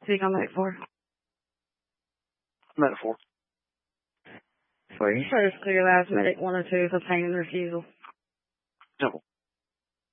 speak on that for? Metaphor. For you first clear last medic 102 for pain and refusal. Simple.